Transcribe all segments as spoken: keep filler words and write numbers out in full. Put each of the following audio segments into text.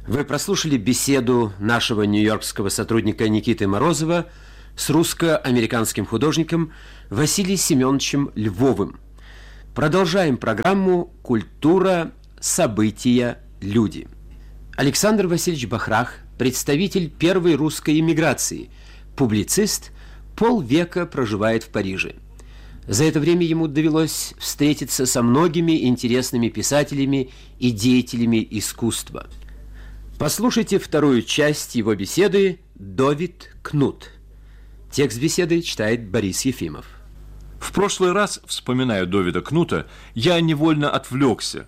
Вы прослушали беседу нашего нью-йоркского сотрудника Никиты Морозова с русско-американским художником Василием Семеновичем Львовым. Продолжаем программу «Культура, события, люди». Александр Васильевич Бахрах, представитель первой русской эмиграции, публицист, полвека проживает в Париже. За это время ему довелось встретиться со многими интересными писателями и деятелями искусства. Послушайте вторую часть его беседы «Довид Кнут». Текст беседы читает Борис Ефимов. В прошлый раз, вспоминая Довида Кнута, я невольно отвлекся,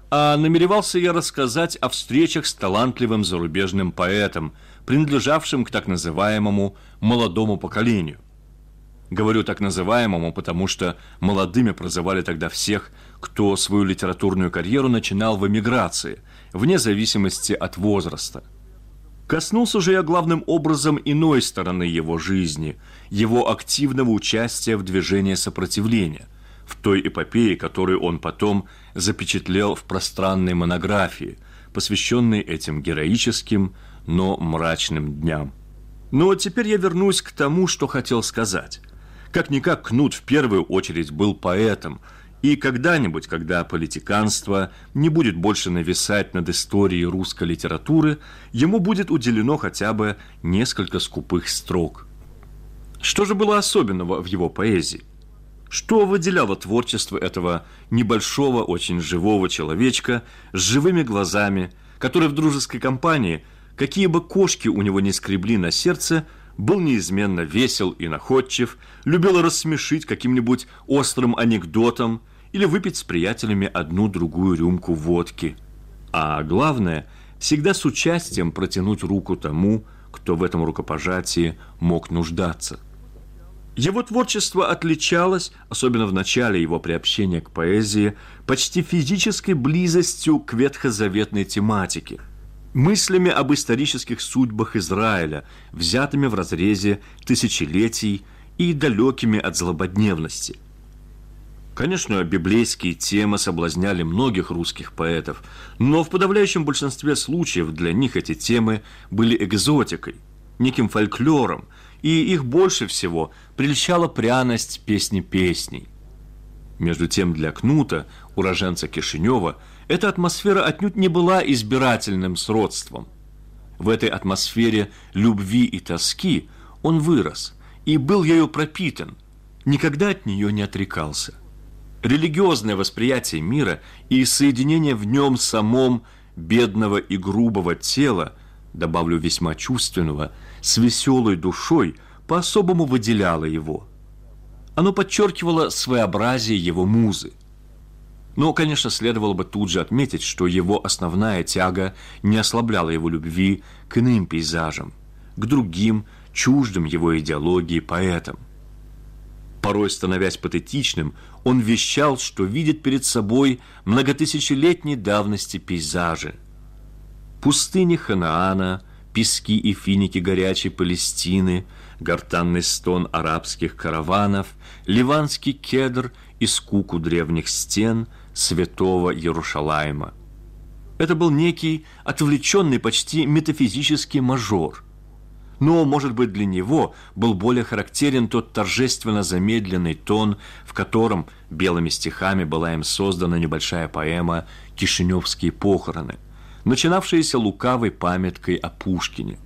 а намеревался я рассказать о встречах с талантливым зарубежным поэтом, принадлежавшим к так называемому «молодому поколению». Говорю так называемому, потому что молодыми прозывали тогда всех, кто свою литературную карьеру начинал в эмиграции, вне зависимости от возраста. Коснулся же я главным образом иной стороны его жизни, его активного участия в движении сопротивления, в той эпопее, которую он потом запечатлел в пространной монографии, посвященной этим героическим, но мрачным дням. Но теперь я вернусь к тому, что хотел сказать. Как-никак Кнут в первую очередь был поэтом, и когда-нибудь, когда политиканство не будет больше нависать над историей русской литературы, ему будет уделено хотя бы несколько скупых строк. Что же было особенного в его поэзии? Что выделяло творчество этого небольшого, очень живого человечка с живыми глазами, который в дружеской компании, какие бы кошки у него ни скребли на сердце, был неизменно весел и находчив, любил рассмешить каким-нибудь острым анекдотом или выпить с приятелями одну-другую рюмку водки. А главное, всегда с участием протянуть руку тому, кто в этом рукопожатии мог нуждаться. Его творчество отличалось, особенно в начале его приобщения к поэзии, почти физической близостью к ветхозаветной тематике, мыслями об исторических судьбах Израиля, взятыми в разрезе тысячелетий и далекими от злободневности. Конечно, библейские темы соблазняли многих русских поэтов, но в подавляющем большинстве случаев для них эти темы были экзотикой, неким фольклором, и их больше всего прельщала пряность песни песней. Между тем для Кнута, уроженца Кишинева, эта атмосфера отнюдь не была избирательным сродством. В этой атмосфере любви и тоски он вырос и был ею пропитан, никогда от нее не отрекался. Религиозное восприятие мира и соединение в нем самом бедного и грубого тела, добавлю весьма чувственного, с веселой душой по-особому выделяло его. Оно подчеркивало своеобразие его музы. Но, конечно, следовало бы тут же отметить, что его основная тяга не ослабляла его любви к иным пейзажам, к другим, чуждым его идеологии поэтам. Порой, становясь патетичным, он вещал, что видит перед собой многотысячелетней давности пейзажи. Пустыни Ханаана, пески и финики горячей Палестины, гортанный стон арабских караванов, ливанский кедр и скуку древних стен святого Иерушалайма. Это был некий отвлеченный, почти метафизический мажор. Но, может быть, для него был более характерен тот торжественно замедленный тон, в котором белыми стихами была им создана небольшая поэма «Кишиневские похороны», начинавшаяся лукавой памяткой о Пушкине.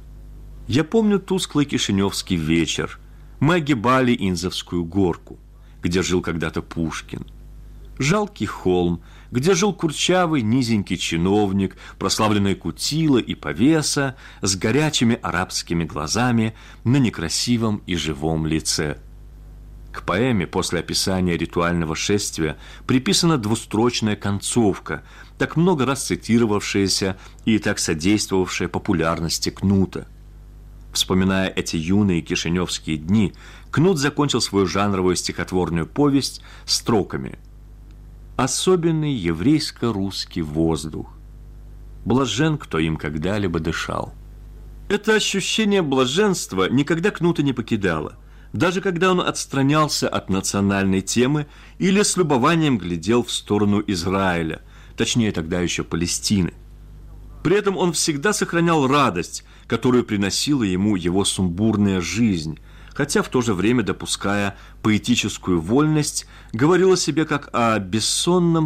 Я помню тусклый кишиневский вечер. Мы огибали Инзовскую горку, где жил когда-то Пушкин. Жалкий холм, где жил курчавый низенький чиновник, прославленный Кутила и Повеса, с горячими арабскими глазами на некрасивом и живом лице. К поэме после описания ритуального шествия приписана двустрочная концовка, так много раз цитировавшаяся и так содействовавшая популярности Кнута. Вспоминая эти юные кишиневские дни, Кнут закончил свою жанровую стихотворную повесть строками: «Особенный еврейско-русский воздух. Блажен, кто им когда-либо дышал». Это ощущение блаженства никогда Кнута не покидало, даже когда он отстранялся от национальной темы или с любованием глядел в сторону Израиля, точнее тогда еще Палестины. При этом он всегда сохранял радость, которую приносила ему его сумбурная жизнь, хотя в то же время допуская поэтическую вольность, говорил о себе как о бессонном